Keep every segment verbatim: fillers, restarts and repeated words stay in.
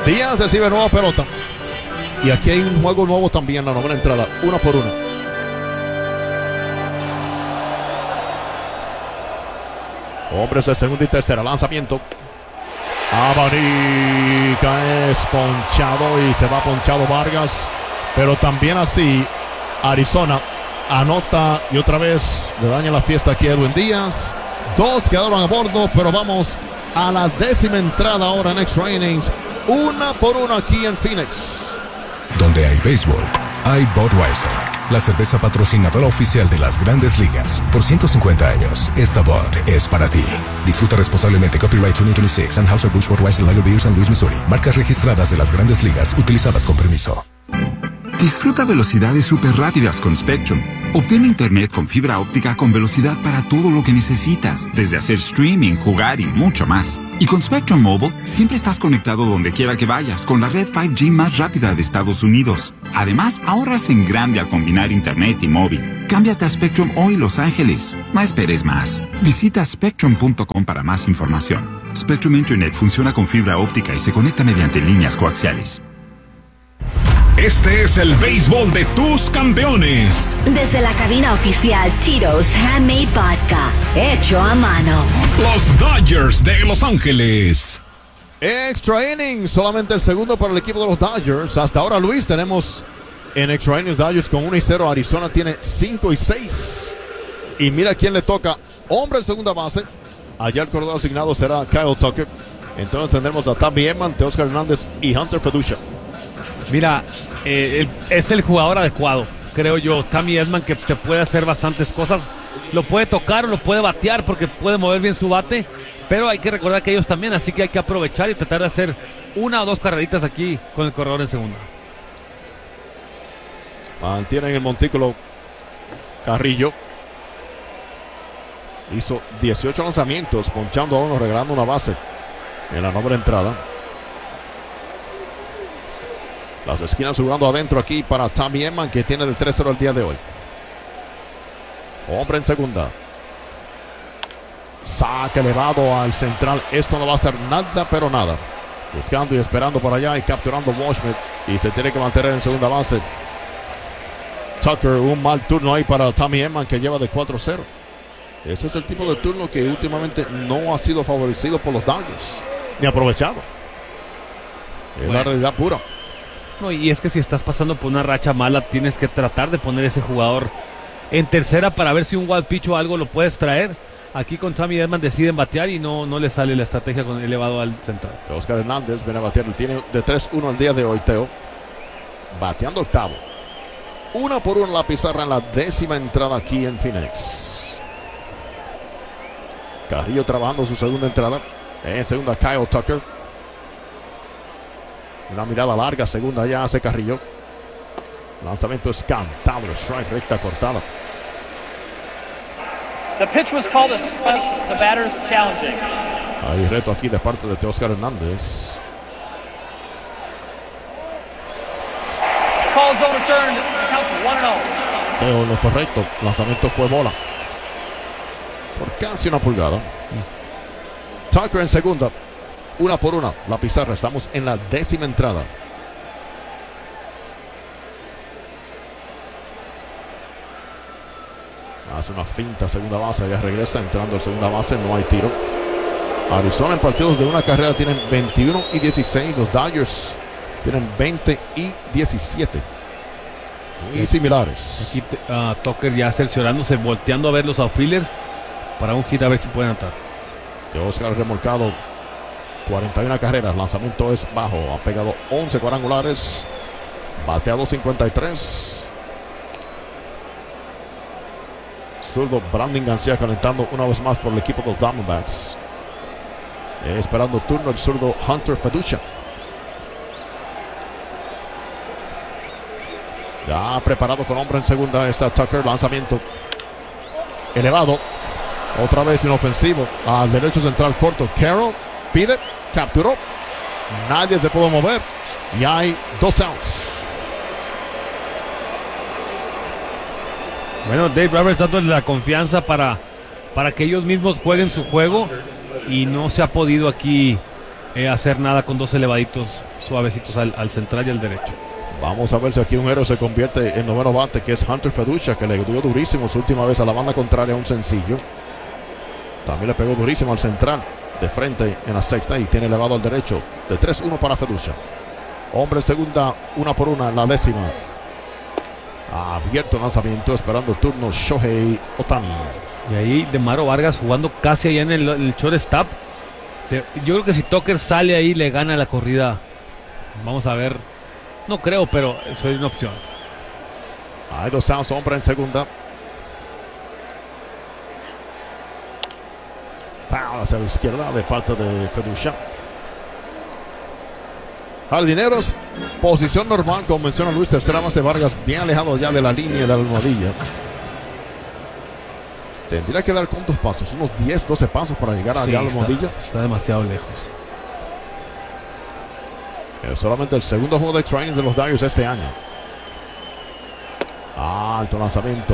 Díaz recibe nueva pelota. Y aquí hay un juego nuevo también, la novena entrada, uno por uno. Hombres de segunda y tercera, lanzamiento. Abanica es ponchado y se va ponchado Vargas. Pero también así, Arizona anota y otra vez le daña la fiesta aquí a Edwin Díaz. Dos quedaron a bordo, pero vamos a la décima entrada ahora en extra innings. Una por una aquí en Phoenix. Donde hay béisbol, hay Budweiser, la cerveza patrocinadora oficial de las Grandes Ligas. Por ciento cincuenta años, esta Bud es para ti. Disfruta responsablemente. Copyright dos mil veintiséis, Anheuser-Busch Budweiser Lager Beer, San Luis, Missouri. Marcas registradas de las Grandes Ligas, utilizadas con permiso. Disfruta velocidades súper rápidas con Spectrum. Obtén internet con fibra óptica con velocidad para todo lo que necesitas, desde hacer streaming, jugar y mucho más. Y con Spectrum Mobile, siempre estás conectado donde quiera que vayas, con la red cinco G más rápida de Estados Unidos. Además, ahorras en grande al combinar internet y móvil. Cámbiate a Spectrum hoy, Los Ángeles. No esperes más. Visita spectrum punto com para más información. Spectrum Internet funciona con fibra óptica y se conecta mediante líneas coaxiales. Este es el béisbol de tus campeones. Desde la cabina oficial Tito's Handmade Vodka, hecho a mano. Los Dodgers de Los Ángeles. Extra innings, solamente el segundo para el equipo de los Dodgers. Hasta ahora, Luis, tenemos en extra innings Dodgers con uno y cero. Arizona tiene cinco y seis. Y mira quién le toca. Hombre en segunda base. Allá el corredor asignado será Kyle Tucker. Entonces tendremos a Tommy Edman, Teoscar Hernández y Hunter Feducia. Mira, eh, el, es el jugador adecuado, creo yo. Tommy Edman, que te puede hacer bastantes cosas. Lo puede tocar o lo puede batear porque puede mover bien su bate. Pero hay que recordar que ellos también, así que hay que aprovechar y tratar de hacer una o dos carreritas aquí con el corredor en segunda. Mantienen el montículo Carrillo. Hizo dieciocho lanzamientos, ponchando a uno, regalando una base en la novena entrada. Las esquinas jugando adentro aquí para Tommy Edman, que tiene el tres cero el día de hoy. Hombre en segunda. Saque elevado al central. Esto no va a ser nada, pero nada. Buscando y esperando por allá y capturando Washington. Y se tiene que mantener en segunda base. Tucker, un mal turno ahí para Tommy Edman, que lleva de cuatro cero. Ese es el tipo de turno que últimamente no ha sido favorecido por los Dodgers, ni aprovechado. Es bueno, la realidad pura. No, y es que si estás pasando por una racha mala, tienes que tratar de poner ese jugador en tercera para ver si un wild pitch o algo lo puedes traer. Aquí con Tommy Edman deciden batear y no, no le sale la estrategia con el elevado al central. Oscar Hernández viene a batear, tiene de tres uno el día de hoy, Teo. Bateando octavo. Una por una la pizarra en la décima entrada aquí en Phoenix. Carrillo trabajando su segunda entrada. En segunda, Kyle Tucker. Una mirada larga, segunda ya hace Carrillo. Lanzamiento es cantado, strike, recta cortada. The pitch was called a strike, the batter's challenging. Hay reto aquí de parte de Teoscar Hernández. Call's overturned, counts one and oh. Teo, lo correcto, lanzamiento fue bola. Por casi una pulgada. Tucker en segunda. Una por una, la pizarra. Estamos en la décima entrada. Hace una finta segunda base, ya regresa entrando en segunda base, no hay tiro. Arizona en partidos de una carrera tienen veintiuno y dieciséis. Los Dodgers tienen veinte y diecisiete. Muy similares. Aquí uh, Tucker ya cerciorándose, volteando a ver los outfielders para un hit, a ver si pueden anotar. Oscar remolcado. cuarenta y una carreras, lanzamiento es bajo, ha pegado once cuadrangulares, bateado cincuenta y tres. Zurdo Brandon García calentando una vez más por el equipo de los Diamondbacks. Eh, esperando turno el zurdo Hunter Feducia. Ya preparado con hombre en segunda está Tucker, lanzamiento elevado, otra vez inofensivo al derecho central corto. Carroll pide, capturó, nadie se puede mover y hay dos outs. Bueno, Dave Roberts dándole la confianza para, para que ellos mismos jueguen su juego y no se ha podido aquí eh, hacer nada con dos elevaditos suavecitos al, al central y al derecho. Vamos a ver si aquí un héroe se convierte en noveno bate, que es Hunter Feducha, que le dio durísimo su última vez a la banda contraria, un sencillo. También le pegó durísimo al central de frente en la sexta y tiene elevado al derecho. De tres uno para Feducha. Hombre en segunda, una por una en la décima. Abierto el lanzamiento, esperando el turno Shohei Ohtani. Y ahí de Maro Vargas jugando casi allá en el, el shortstop. Yo creo que si Tucker sale ahí le gana la corrida. Vamos a ver. No creo, pero eso es una opción. Ahí los Sounds, hombre en segunda. Foul hacia la izquierda de falta de Feducha. Jardineros, posición normal, como menciona Luis, tercera base Vargas, bien alejado ya de la línea de la almohadilla. Tendría que dar cuántos pasos, unos diez, doce pasos para llegar a Sí, la está, almohadilla. está demasiado lejos. Es solamente el segundo juego de training de los Dodgers este año. Alto lanzamiento.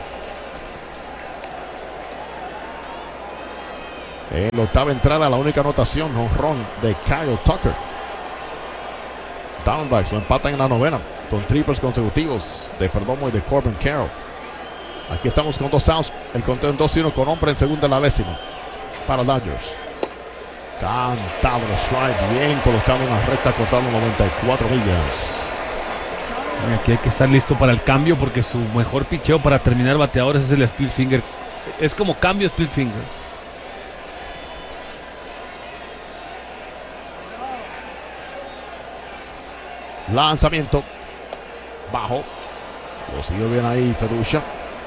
En la octava entrada, la única anotación, honrón de Kyle Tucker. Diamondbacks lo empatan en la novena con triples consecutivos de Perdomo y de Corbin Carroll. Aquí estamos con dos outs, el conteo en dos y uno con hombre en segunda en la décima para Dodgers. Cantado el strike, bien colocado en la recta, cortando noventa y cuatro millas. Aquí hay que estar listo para el cambio porque su mejor picheo para terminar bateadores es el split finger. Es como cambio split finger. Lanzamiento bajo. Lo siguió bien ahí Feducha.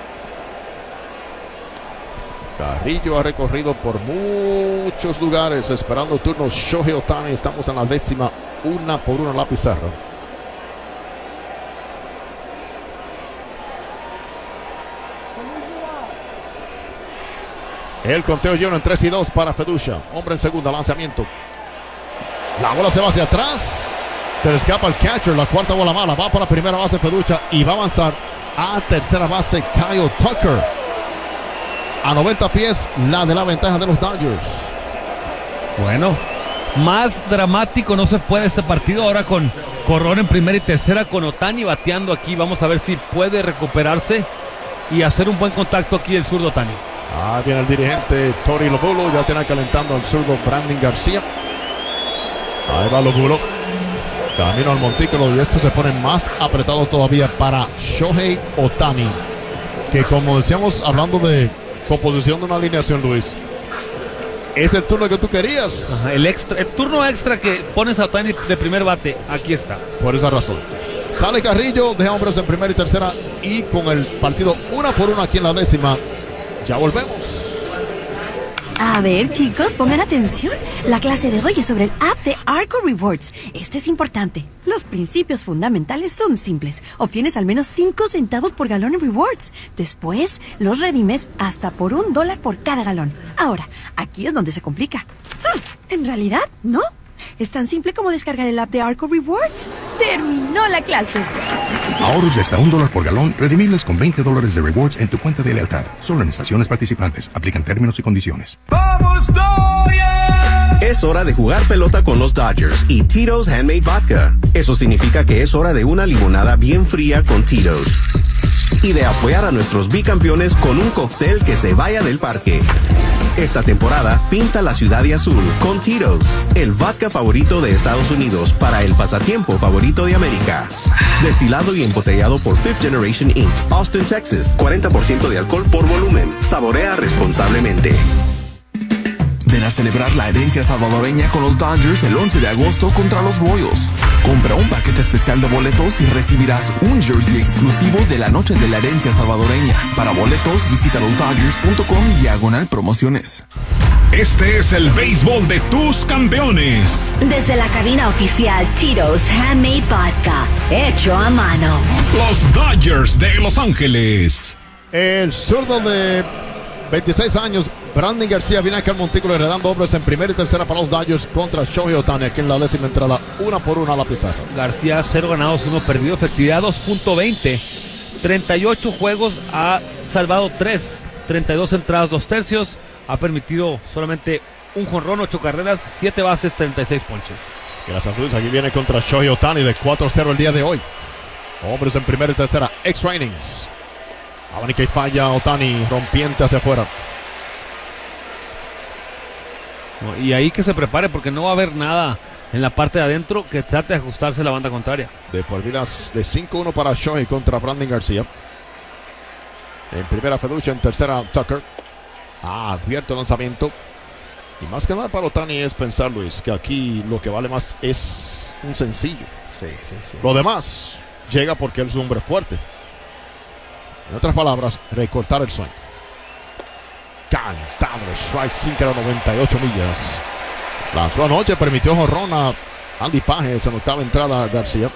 Carrillo ha recorrido por muchos lugares esperando el turno Shohei Ohtani. Estamos en la décima, una por una en la pizarra. El conteo lleno en tres y dos para Feducha. Hombre en segunda, lanzamiento. La bola se va hacia atrás. Se le escapa el catcher, la cuarta bola mala. Va para la primera base Feducha y va a avanzar a tercera base Kyle Tucker. A noventa pies, la de la ventaja de los Dodgers. Bueno, más dramático no se puede este partido. Ahora con corredor en primera y tercera, con Ohtani bateando aquí. Vamos a ver si puede recuperarse y hacer un buen contacto aquí el zurdo Ohtani. Ah, viene el dirigente Tori Lobulo. Ya tiene calentando al zurdo Brandon García. Ahí va Lobulo. Camino al montículo y esto se pone más apretado todavía para Shohei Ohtani, que como decíamos hablando de composición de una alineación, Luis, es el turno que tú querías. Ajá, el, extra, el turno extra que pones a Ohtani de primer bate, aquí está. Por esa razón sale Carrillo, deja hombres en primera y tercera y con el partido una por una aquí en la décima. Ya volvemos. A ver, chicos, pongan atención. La clase de hoy es sobre el app de Arco Rewards. Este es importante. Los principios fundamentales son simples. Obtienes al menos cinco centavos por galón en rewards. Después, los redimes hasta por un dólar por cada galón. Ahora, aquí es donde se complica. Ah, en realidad, no. Es tan simple como descargar el app de Arco Rewards. ¡Terminó la clase! Ahorros de hasta un dólar por galón, redimibles con veinte dólares de rewards en tu cuenta de lealtad. Solo en estaciones participantes. Aplican términos y condiciones. ¡Vamos, Dodgers! Es hora de jugar pelota con los Dodgers y Tito's Handmade Vodka. Eso significa que es hora de una limonada bien fría con Tito's. Y de apoyar a nuestros bicampeones con un cóctel que se vaya del parque. Esta temporada, pinta la ciudad de azul con Tito's, el vodka favorito de Estados Unidos para el pasatiempo favorito de América. Destilado y embotellado por Fifth Generation incorporated, Austin, Texas. cuarenta por ciento de alcohol por volumen. Saborea responsablemente. Ven a celebrar la herencia salvadoreña con los Dodgers el once de agosto contra los Royals. Compra un paquete especial de boletos y recibirás un jersey exclusivo de la noche de la herencia salvadoreña. Para boletos, visita los dodgers punto com diagonal promociones. Este es el béisbol de tus campeones. Desde la cabina oficial Tito's Handmade Vodka, hecho a mano. Los Dodgers de Los Ángeles. El zurdo de veintiséis años, Brandon García, viene acá al montículo heredando hombres en primera y tercera para los Dodgers contra Shohei Ohtani aquí en la décima entrada, una por una a la pizarra. García cero ganados, uno perdido, efectividad dos punto veinte, treinta y ocho juegos, ha salvado tres, treinta y dos entradas, dos tercios, ha permitido solamente un jonrón, ocho carreras, siete bases, treinta y seis ponches. Gracias, Luis. Aquí viene contra Shohei Ohtani de cuatro cero el día de hoy. Hombres en primera y tercera, extra innings. Abanica y falla Ohtani, rompiente hacia afuera. Y ahí que se prepare porque no va a haber nada en la parte de adentro que trate de ajustarse la banda contraria. De por vidas de cinco uno para Shohei contra Brandon García. En primera Feducha, en tercera Tucker. Ah, abierto el lanzamiento. Y más que nada para Ohtani es pensar, Luis, que aquí lo que vale más es un sencillo. Sí, sí, sí. Lo demás llega porque él es un hombre fuerte. En otras palabras, recortar el sueño. Cantado, strike cinco a noventa y ocho millas. Lanzó anoche, permitió jonrón a Andy Pages en octava entrada García.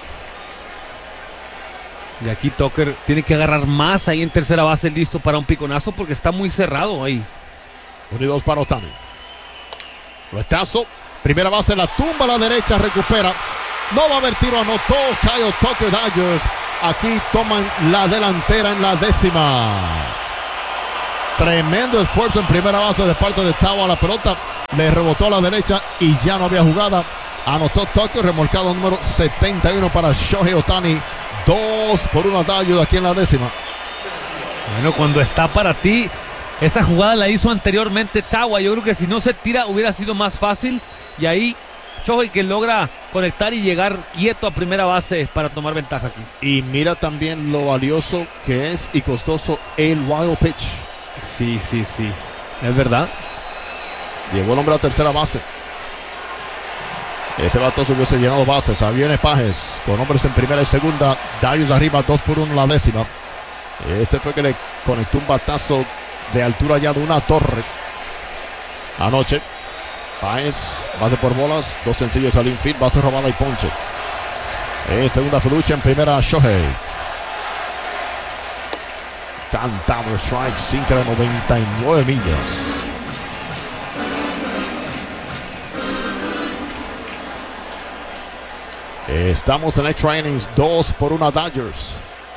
Y aquí Tucker tiene que agarrar más ahí en tercera base, listo para un piconazo porque está muy cerrado ahí. uno y dos para Ohtani. Retazo, primera base, la tumba a la derecha, recupera. No va a haber tiro, anotó Kyle Tucker. Dodgers aquí toman la delantera en la décima. Tremendo esfuerzo en primera base de parte de Tawa. La pelota le rebotó a la derecha y ya no había jugada. Anotó Tucker, remolcado número setenta y uno para Shohei Ohtani. Dos por uno Dodgers aquí en la décima. Bueno, cuando está para ti, esa jugada la hizo anteriormente Tawa. Yo creo que si no se tira hubiera sido más fácil. Y ahí Shohei que logra conectar y llegar quieto a primera base para tomar ventaja aquí. Y mira también lo valioso que es y costoso el wild pitch. Sí, sí, sí. Es verdad. Llegó el hombre a tercera base. Ese batazo hubiese llenado bases. Ahí viene Pages con hombres en primera y segunda. Darius arriba, dos por uno la décima. Ese fue que le conectó un batazo de altura ya de una torre anoche. Pages, base por bolas, dos sencillos al infield, base robada y ponche. En segunda Felucha, en primera Shohei. Cantado strike, cinco de noventa y nueve millas. Estamos en extra innings, dos por una Dodgers.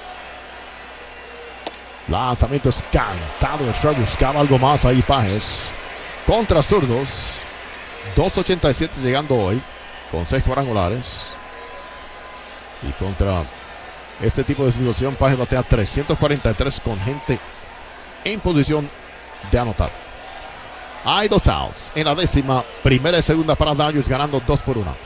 Lanzamiento es cantado, strike, buscaba algo más ahí Pages. Contra zurdos, dos ochenta y siete llegando hoy, con seis cuadrangulares. Y contra este tipo de situación, Pages batea trescientos cuarenta y tres con gente en posición de anotar. Hay dos outs en la décima, primera y segunda para Dodgers, ganando dos por una.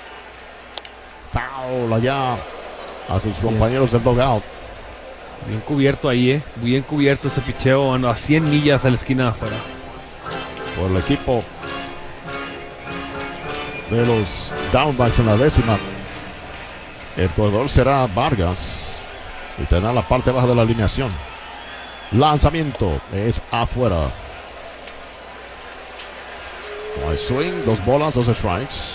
Foul allá a sus compañeros del dugout. Bien cubierto ahí, eh. Bien cubierto ese picheo a cien millas a la esquina de afuera. Por el equipo de los Diamondbacks en la décima. El corredor será Vargas y tendrá la parte baja de la alineación. Lanzamiento es afuera. No hay swing, dos bolas, dos strikes.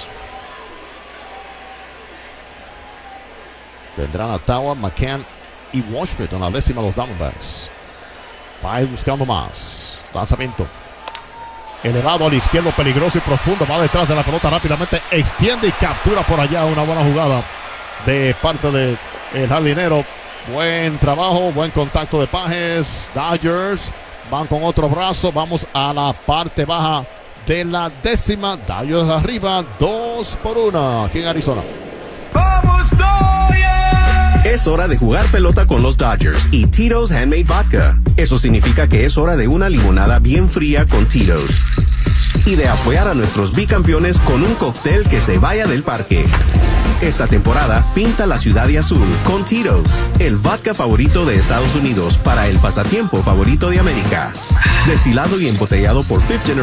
Tendrán a Tawa, McCann y Washington en la décima los Diamondbacks. Paez buscando más. Lanzamiento elevado al izquierdo, peligroso y profundo. Va detrás de la pelota rápidamente. Extiende y captura por allá. Una buena jugada de parte del jardinero. Buen trabajo, buen contacto de Pages. Dodgers van con otro brazo. Vamos a la parte baja de la décima. Dodgers arriba, dos por una aquí en Arizona. ¡Vamos, Dodgers! Es hora de jugar pelota con los Dodgers y Tito's Handmade Vodka. Eso significa que es hora de una limonada bien fría con Tito's. Y de apoyar a nuestros bicampeones con un cóctel que se vaya del parque. Esta temporada, pinta la ciudad de azul con Tito's, el vodka favorito de Estados Unidos para el pasatiempo favorito de América. Destilado y embotellado por Fifth Generation.